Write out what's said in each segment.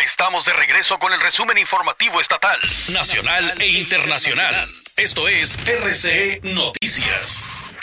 estamos de regreso con el resumen informativo estatal, nacional e internacional. Esto es RCE Noticias.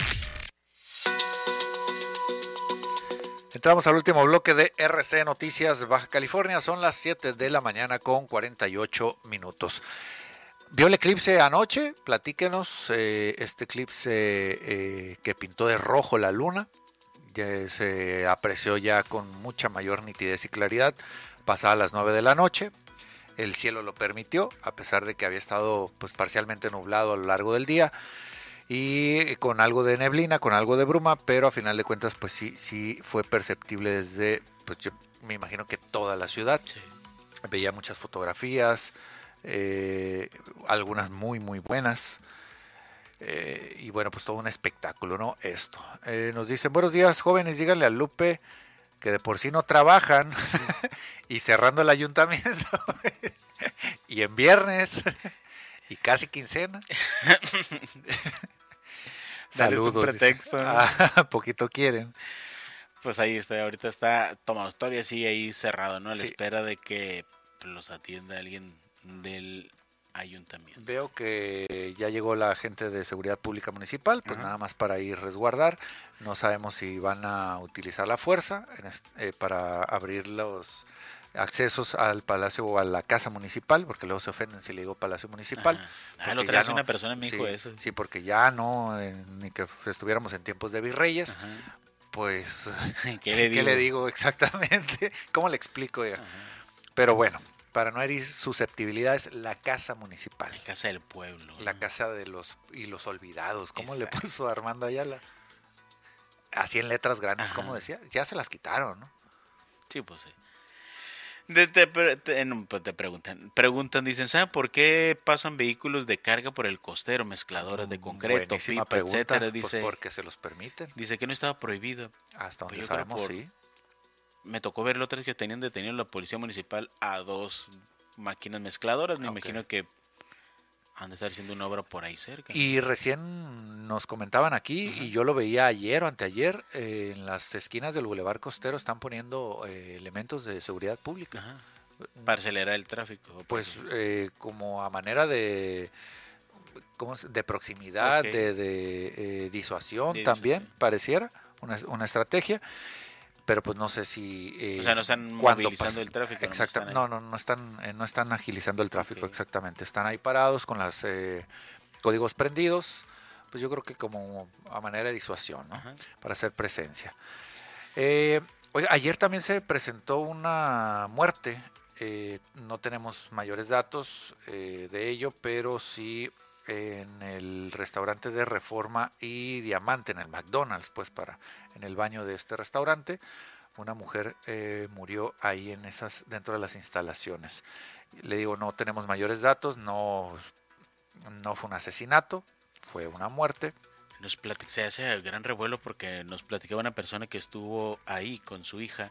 Entramos al último bloque de RCE Noticias Baja California. Son las 7 de la mañana con 48 minutos. ¿Vio el eclipse anoche? Platíquenos. Este eclipse que pintó de rojo la luna. Ya se apreció ya con mucha mayor nitidez y claridad pasadas las 9 de la noche. El cielo lo permitió, a pesar de que había estado pues parcialmente nublado a lo largo del día y con algo de neblina, con algo de bruma, pero a final de cuentas pues sí fue perceptible desde, pues yo me imagino que toda la ciudad. Sí. Veía muchas fotografías, algunas muy buenas. Y bueno, pues todo un espectáculo, ¿no? Esto. Nos dicen, buenos días, jóvenes, díganle a Lupe que de por sí no trabajan y cerrando el ayuntamiento y en viernes y casi quincena. Saludos. Un pretexto, ¿no? Poquito quieren. Pues ahí está, ahorita está tomado, todavía sigue ahí cerrado, ¿no? A la espera de que los atienda alguien del ayuntamiento. Veo que ya llegó la gente de seguridad pública municipal, pues nada más para ir resguardar. No sabemos si van a utilizar la fuerza para abrir los accesos al palacio o a la casa municipal, porque luego se ofenden si le digo palacio municipal. Lo traes una persona me dijo eso. Sí, porque ya no, ni que estuviéramos en tiempos de virreyes. Pues, ¿Qué le digo exactamente? ¿Cómo le explico? Pero bueno, para no herir susceptibilidades, la casa municipal. La casa del pueblo. La casa de los olvidados. ¿Cómo le puso Armando Ayala? Así en letras grandes, ¿cómo decía? Ya se las quitaron, ¿no? Sí, pues sí. Te preguntan, dicen, ¿saben por qué pasan vehículos de carga por el costero, mezcladoras de concreto, pipa, pregunta, etcétera? Dice, pues porque se los permiten. Dice que no estaba prohibido. Hasta donde sabemos, sí. Me tocó ver la otra vez que tenían detenido la policía municipal a 2 máquinas mezcladoras. Me imagino que han de estar haciendo una obra por ahí cerca. Y recién nos comentaban aquí, y yo lo veía ayer o anteayer, en las esquinas del Boulevard Costero están poniendo elementos de seguridad pública. Para acelerar el tráfico. Pues como a manera de proximidad, de disuasión también, pareciera, una estrategia. Pero pues no sé si o sea, no están movilizando el tráfico. Exactamente, no están agilizando el tráfico, exactamente. Están ahí parados con los códigos prendidos, pues yo creo que como a manera de disuasión, ¿no? Para hacer presencia. Oiga, ayer también se presentó una muerte, no tenemos mayores datos de ello, pero sí en el restaurante de Reforma y Diamante, en el McDonald's, pues en el baño de este restaurante, una mujer murió ahí dentro de las instalaciones. Le digo, no tenemos mayores datos, no fue un asesinato, fue una muerte. Se hace gran revuelo porque nos platicaba una persona que estuvo ahí con su hija,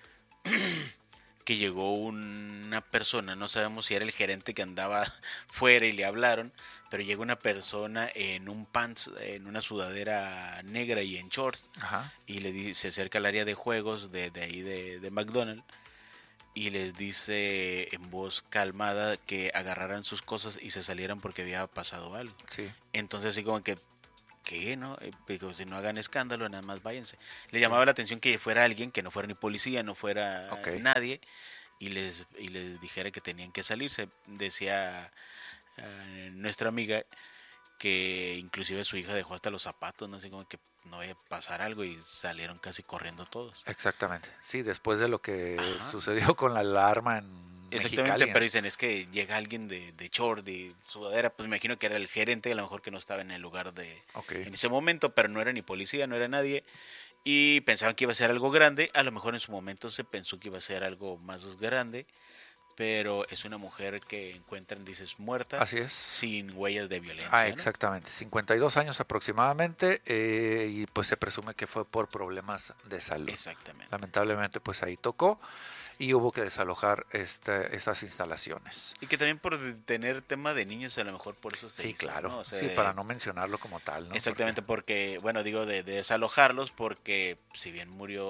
que llegó una persona, no sabemos si era el gerente que andaba fuera y le hablaron, pero llegó una persona en un pants, en una sudadera negra y en shorts, y se acerca al área de juegos de ahí de McDonald's y les dice en voz calmada que agarraran sus cosas y se salieran porque había pasado algo. Sí. Entonces así como que ¿qué? ¿No? Digo, si no hagan escándalo, nada más váyanse. Le llamaba la atención que fuera alguien, que no fuera ni policía, no fuera nadie, y les dijera que tenían que salirse. Decía nuestra amiga que inclusive su hija dejó hasta los zapatos, no sé, como que no vaya a pasar algo, y salieron casi corriendo todos. Exactamente, sí, después de lo que sucedió con la alarma en Exactamente, Mexicali, pero dicen, es que llega alguien de short, de sudadera, pues me imagino que era el gerente, a lo mejor que no estaba en el lugar en ese momento, pero no era ni policía, no era nadie, y pensaban que iba a ser algo grande. A lo mejor en su momento se pensó que iba a ser algo más grande, pero es una mujer que encuentran, dices, muerta. Así es. Sin huellas de violencia. Exactamente, 52 años aproximadamente, y pues se presume que fue por problemas de salud. Exactamente. Lamentablemente pues ahí tocó y hubo que desalojar estas instalaciones. Y que también por tener tema de niños, a lo mejor por eso se hizo, claro, ¿no? O sea, sí, para no mencionarlo como tal, ¿no? Exactamente, porque bueno, digo de desalojarlos, porque si bien murió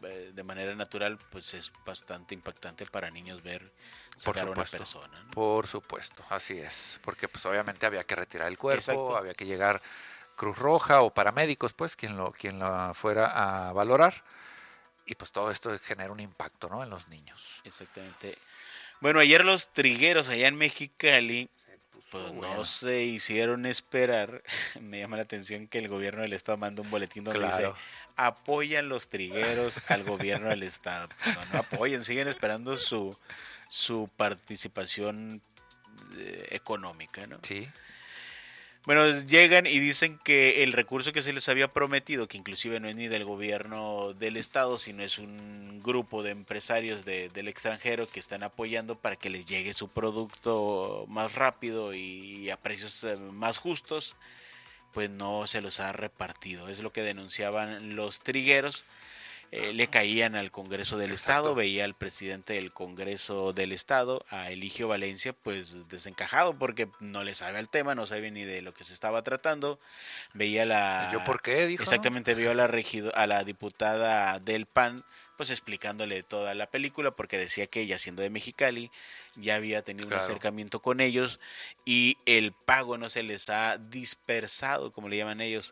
de manera natural, pues es bastante impactante para niños ver sacar a una persona, ¿no? Por supuesto, así es, porque pues obviamente había que retirar el cuerpo, Exacto. había que llegar Cruz Roja o paramédicos, pues quien lo fuera a valorar, y pues todo esto genera un impacto, ¿no?, en los niños. Exactamente. Bueno, ayer los trigueros allá en Mexicali pues bueno. no se hicieron esperar. Me llama la atención que el gobierno del estado manda un boletín donde dice: apoyan los trigueros al gobierno del estado. Pues no apoyan, siguen esperando su participación económica, ¿no? Sí. Bueno, llegan y dicen que el recurso que se les había prometido, que inclusive no es ni del gobierno del estado, sino es un grupo de empresarios del extranjero que están apoyando para que les llegue su producto más rápido y a precios más justos, pues no se los ha repartido. Es lo que denunciaban los trigueros. Le caían al Congreso del Estado, veía al presidente del Congreso del Estado, a Eligio Valencia, pues desencajado porque no le sabe al tema, no sabe ni de lo que se estaba tratando. Veía ¿Yo por qué? Dijo. Exactamente, vio a la diputada del PAN, pues explicándole toda la película, porque decía que ella, siendo de Mexicali, ya había tenido un acercamiento con ellos y el pago no se les ha dispersado, como le llaman ellos.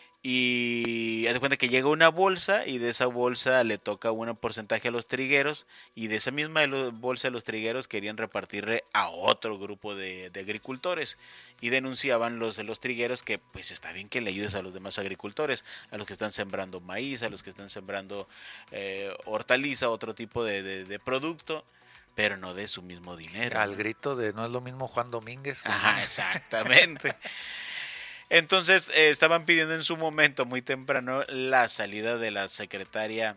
Y haz de cuenta que llega una bolsa y de esa bolsa le toca un porcentaje a los trigueros y de esa misma bolsa los trigueros querían repartirle a otro grupo de agricultores y denunciaban los trigueros que pues está bien que le ayudes a los demás agricultores, a los que están sembrando maíz, a los que están sembrando hortaliza, otro tipo de producto, pero no de su mismo dinero. Al grito de no es lo mismo Juan Domínguez. Ajá, exactamente. Entonces estaban pidiendo en su momento muy temprano la salida de la secretaria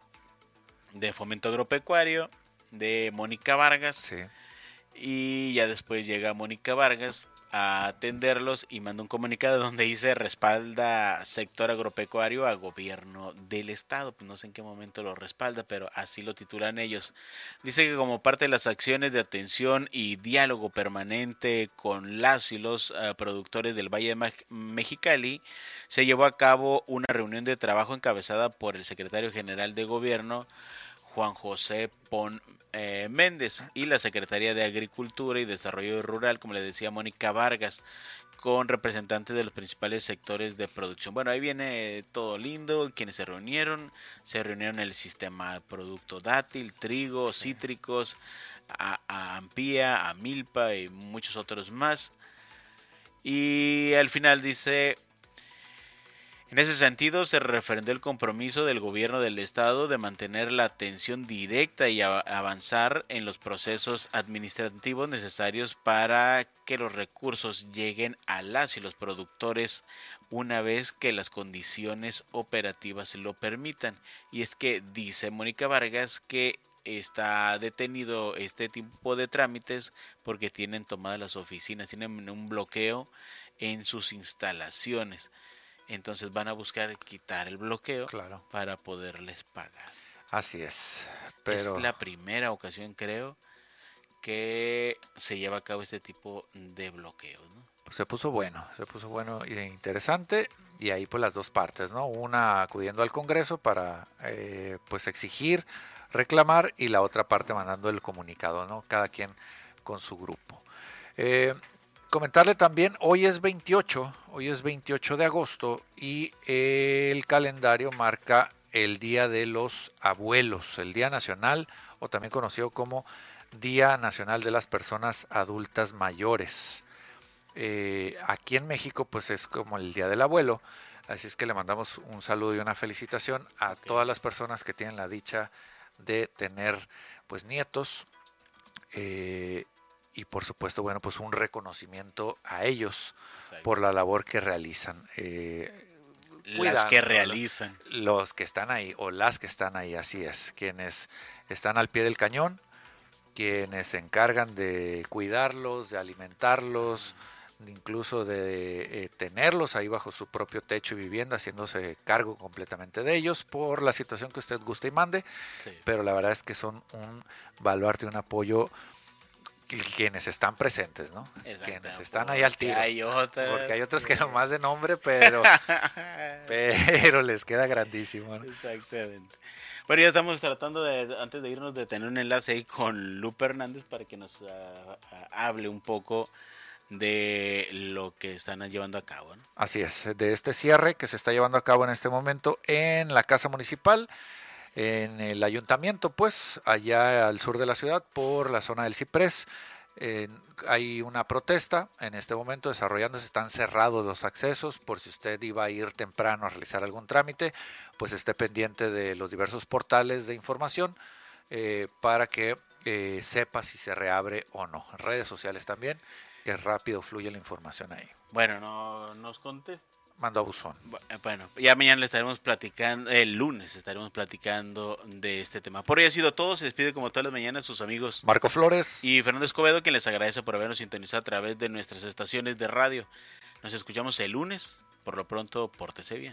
de Fomento Agropecuario, de Mónica Vargas. Sí. Y ya después llega Mónica Vargas a atenderlos y manda un comunicado donde dice: respalda sector agropecuario a gobierno del estado. Pues no sé en qué momento lo respalda, pero así lo titulan ellos. Dice que como parte de las acciones de atención y diálogo permanente con las y los productores del Valle de Mexicali, se llevó a cabo una reunión de trabajo encabezada por el secretario general de gobierno, Juan José Pon Méndez, y la Secretaría de Agricultura y Desarrollo Rural, como le decía, Mónica Vargas, con representantes de los principales sectores de producción. Bueno, ahí viene todo lindo. Quienes se reunieron en el sistema de producto dátil, trigo, cítricos, a Ampía, a Milpa y muchos otros más. Y al final dice: en ese sentido, se refrendó el compromiso del gobierno del estado de mantener la atención directa y avanzar en los procesos administrativos necesarios para que los recursos lleguen a las y los productores una vez que las condiciones operativas lo permitan. Y es que dice Mónica Vargas que está detenido este tipo de trámites porque tienen tomadas las oficinas, tienen un bloqueo en sus instalaciones. Entonces van a buscar quitar el bloqueo para poderles pagar. Así es. Pero es la primera ocasión, creo, que se lleva a cabo este tipo de bloqueos, ¿no? Pues se puso bueno e interesante. Y ahí pues las dos partes, ¿no? Una acudiendo al Congreso para pues exigir, reclamar, y la otra parte mandando el comunicado, ¿no? Cada quien con su grupo. Comentarle también, hoy es 28 de agosto y el calendario marca el Día de los Abuelos, el Día Nacional, o también conocido como Día Nacional de las Personas Adultas Mayores. Aquí en México pues es como el Día del Abuelo, así es que le mandamos un saludo y una felicitación a todas las personas que tienen la dicha de tener pues nietos, y por supuesto, bueno, pues un reconocimiento a ellos por la labor que realizan. Las que realizan. Los que están ahí, o las que están ahí, así es. Quienes están al pie del cañón, quienes se encargan de cuidarlos, de alimentarlos, incluso de tenerlos ahí bajo su propio techo y vivienda, haciéndose cargo completamente de ellos por la situación que usted guste y mande. Sí. Pero la verdad es que son un baluarte, un apoyo, quienes están presentes, ¿no? Quienes están ahí al tiro. Porque hay otros que nomás de nombre, pero les queda grandísimo, ¿no? Exactamente. Bueno, ya estamos tratando antes de irnos, de tener un enlace ahí con Lupe Hernández para que nos hable un poco de lo que están llevando a cabo, ¿no? Así es, de este cierre que se está llevando a cabo en este momento en la Casa Municipal, en el ayuntamiento, pues, allá al sur de la ciudad, por la zona del Ciprés. Hay una protesta en este momento desarrollándose, están cerrados los accesos, por si usted iba a ir temprano a realizar algún trámite, pues esté pendiente de los diversos portales de información para que sepa si se reabre o no. En redes sociales también, que rápido fluye la información ahí. Bueno, no nos contesta. Mando a buzón. Bueno, ya mañana le estaremos platicando, el lunes estaremos platicando de este tema. Por hoy ha sido todo, se despide como todas las mañanas sus amigos Marco Flores y Fernando Escobedo, quien les agradece por habernos sintonizado a través de nuestras estaciones de radio. Nos escuchamos el lunes, por lo pronto, pórtese bien.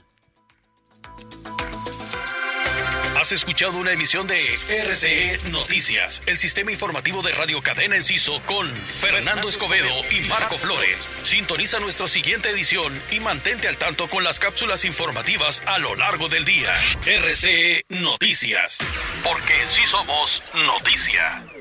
Has escuchado una emisión de RCE Noticias, el sistema informativo de Radio Cadena Enciso con Fernando Escobedo y Marco Flores. Sintoniza nuestra siguiente edición y mantente al tanto con las cápsulas informativas a lo largo del día. RCE Noticias, porque en sí somos noticia.